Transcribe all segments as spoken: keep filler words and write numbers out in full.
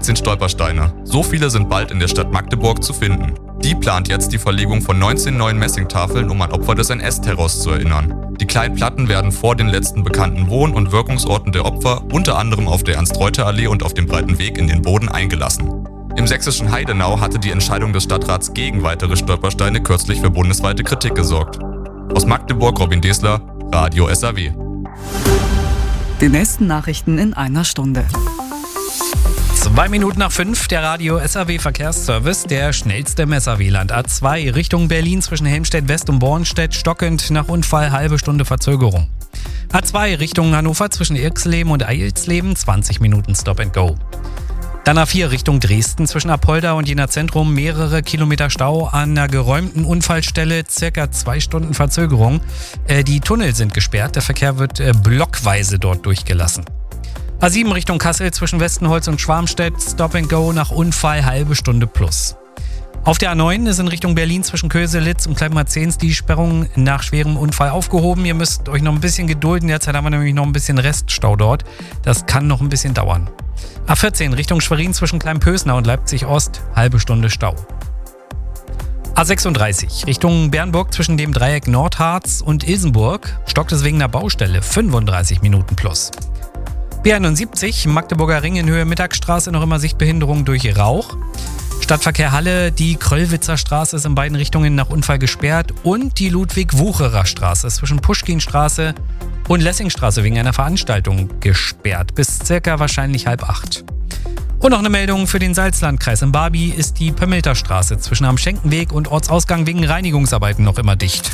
achtzehn Stolpersteine. So viele sind bald in der Stadt Magdeburg zu finden. Die plant jetzt die Verlegung von neunzehn neuen Messingtafeln, um an Opfer des N S-Terrors zu erinnern. Die kleinen Platten werden vor den letzten bekannten Wohn- und Wirkungsorten der Opfer, unter anderem auf der Ernst-Reuter-Allee und auf dem Breiten Weg, in den Boden eingelassen. Im sächsischen Heidenau hatte die Entscheidung des Stadtrats gegen weitere Stolpersteine kürzlich für bundesweite Kritik gesorgt. Aus Magdeburg, Robin Desler, Radio S A W. Die nächsten Nachrichten in einer Stunde. Zwei Minuten nach fünf, der Radio S A W Verkehrsservice, der schnellste im S A W-Land. A zwei Richtung Berlin zwischen Helmstedt West und Bornstedt, stockend nach Unfall, halbe Stunde Verzögerung. A zwei Richtung Hannover zwischen Irxleben und Eilsleben, zwanzig Minuten Stop and Go. Dann A vier Richtung Dresden zwischen Apolda und Jena Zentrum, mehrere Kilometer Stau an einer geräumten Unfallstelle, circa zwei Stunden Verzögerung. Äh, die Tunnel sind gesperrt, der Verkehr wird äh, blockweise dort durchgelassen. A sieben Richtung Kassel zwischen Westenholz und Schwarmstedt, Stop and Go nach Unfall, halbe Stunde plus. Auf der A neun ist in Richtung Berlin zwischen Köselitz und Kleinmarzens die Sperrung nach schwerem Unfall aufgehoben. Ihr müsst euch noch ein bisschen gedulden, derzeit haben wir nämlich noch ein bisschen Reststau dort. Das kann noch ein bisschen dauern. A vierzehn Richtung Schwerin zwischen Kleinpösner und Leipzig Ost, halbe Stunde Stau. A sechsunddreißig Richtung Bernburg zwischen dem Dreieck Nordharz und Ilsenburg, stockt es wegen einer Baustelle, fünfunddreißig Minuten plus. B einundsiebzig, Magdeburger Ring in Höhe Mittagstraße, noch immer Sichtbehinderung durch Rauch. Stadtverkehr Halle, die Kröllwitzer Straße ist in beiden Richtungen nach Unfall gesperrt und die Ludwig-Wucherer Straße zwischen Puschkinstraße und Lessingstraße wegen einer Veranstaltung gesperrt, bis circa wahrscheinlich halb acht. Und noch eine Meldung für den Salzlandkreis. In Barby ist die Pömmelter Straße zwischen am Schenkenweg und Ortsausgang wegen Reinigungsarbeiten noch immer dicht.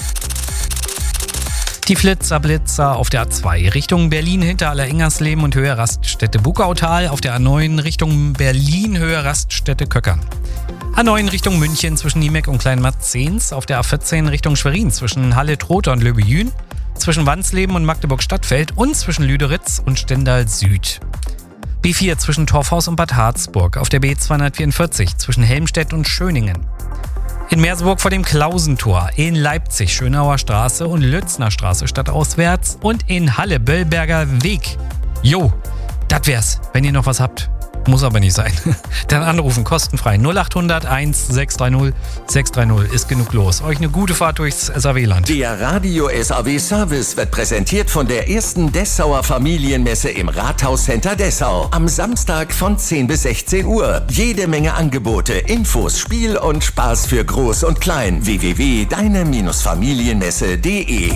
Die Flitzerblitzer auf der A zwei Richtung Berlin hinter Allerengernsleben und Höhe Raststätte Bukautal, auf der A neun Richtung Berlin Höhe Raststätte Köckern. A neun Richtung München zwischen Niemeck und Kleinmarzens, auf der A vierzehn Richtung Schwerin zwischen Halle-Trotha und Löbejün, zwischen Wansleben und Magdeburg-Stadtfeld und zwischen Lüderitz und Stendal Süd. B vier zwischen Torfhaus und Bad Harzburg, auf der B zweihundertvierundvierzig zwischen Helmstedt und Schöningen. In Merseburg vor dem Klausentor, in Leipzig Schönauer Straße und Lützner Straße stadtauswärts und in Halle Böllberger Weg. Jo, das wär's, wenn ihr noch was habt. Muss aber nicht sein. Dann anrufen, kostenfrei. null achthundert eins sechs drei null sechs drei null ist genug los. Euch eine gute Fahrt durchs S A W-Land. Der Radio S A W-Service wird präsentiert von der ersten Dessauer Familienmesse im Rathauscenter Dessau. Am Samstag von zehn bis sechzehn Uhr. Jede Menge Angebote, Infos, Spiel und Spaß für Groß und Klein. w w w punkt deine Familienmesse punkt de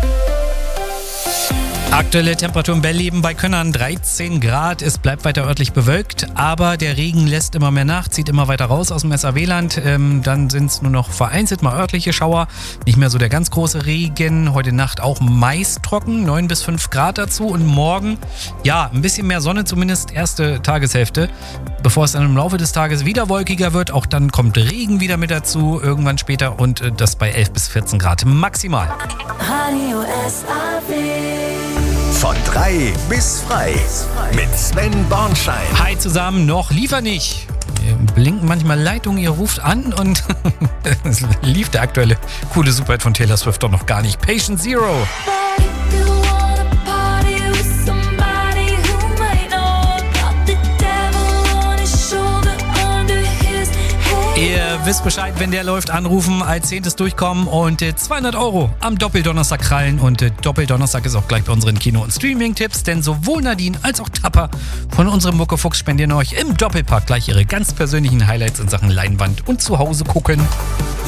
Aktuelle Temperatur in Belleben bei Könnern dreizehn Grad. Es bleibt weiter örtlich bewölkt, aber der Regen lässt immer mehr nach, zieht immer weiter raus aus dem S A W-Land. Ähm, dann sind es nur noch vereinzelt mal örtliche Schauer. Nicht mehr so der ganz große Regen. Heute Nacht auch meist trocken, neun bis fünf Grad dazu. Und morgen, ja, ein bisschen mehr Sonne, zumindest erste Tageshälfte. Bevor es dann im Laufe des Tages wieder wolkiger wird, auch dann kommt Regen wieder mit dazu, irgendwann später. Und äh, das bei elf bis vierzehn Grad maximal. Radio S A W. Von drei bis frei mit Sven Bornschein. Hi zusammen, noch liefer nicht. Wir blinken manchmal Leitungen, ihr ruft an und es lief der aktuelle coole Superhit von Taylor Swift doch noch gar nicht. Patient Zero. Ihr wisst Bescheid, wenn der läuft, anrufen, als zehntes durchkommen und äh, zweihundert Euro am Doppeldonnerstag krallen. Und äh, Doppeldonnerstag ist auch gleich bei unseren Kino- und Streaming-Tipps, denn sowohl Nadine als auch Tapper von unserem Muckefuchs spendieren euch im Doppelpack gleich ihre ganz persönlichen Highlights in Sachen Leinwand und zu Hause gucken.